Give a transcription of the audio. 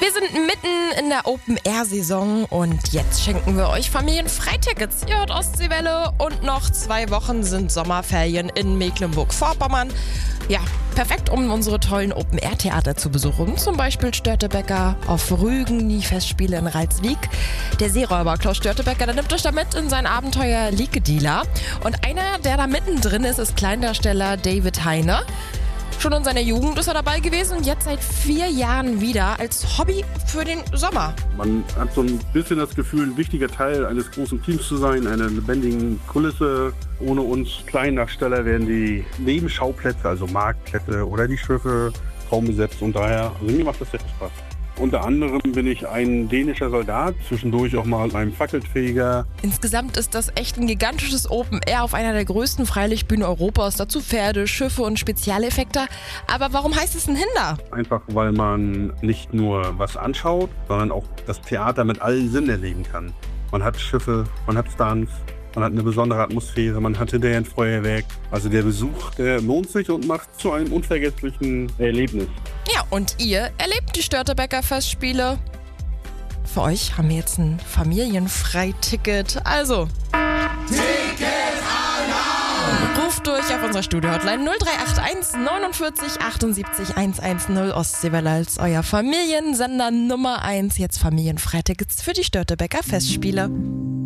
Wir sind mitten in der Open-Air-Saison und jetzt schenken wir euch Familienfreitickets. Ihr hört Ostseewelle und noch 2 Wochen sind Sommerferien in Mecklenburg-Vorpommern. Ja, perfekt, um unsere tollen Open-Air-Theater zu besuchen. Zum Beispiel Störtebeker auf Rügen, die Festspiele in Ralswiek. Der Seeräuber Klaus Störtebeker, der nimmt euch da mit in sein Abenteuer Lieke-Dealer. Und einer, der da mittendrin ist Kleindarsteller David Heine. Schon in seiner Jugend ist er dabei gewesen und jetzt seit 4 Jahren wieder als Hobby für den Sommer. Man hat so ein bisschen das Gefühl, ein wichtiger Teil eines großen Teams zu sein, einer lebendigen Kulisse. Ohne uns Kleindarsteller wären die Nebenschauplätze, also Marktplätze oder die Schiffe kaum besetzt. Und daher, also mir macht das sehr viel Spaß. Unter anderem bin ich ein dänischer Soldat, zwischendurch auch mal ein Fackelträger. Insgesamt ist das echt ein gigantisches Open Air auf einer der größten Freilichtbühnen Europas. Dazu Pferde, Schiffe und Spezialeffekte. Aber warum heißt es ein Hinder? Einfach weil man nicht nur was anschaut, sondern auch das Theater mit allen Sinnen erleben kann. Man hat Schiffe, man hat Stunts, man hat eine besondere Atmosphäre, man hat hinterher ein Feuerwerk. Also der Besuch, der lohnt sich und macht zu einem unvergesslichen Erlebnis. Ja, und ihr erlebt die Störtebeker Festspiele. Für euch haben wir jetzt ein Familienfreiticket. Also, ruft durch auf unserer Studio-Hotline 0381 49 78 110 Ostseewelle als euer Familiensender Nummer 1. Jetzt Familienfreitickets für die Störtebeker Festspiele.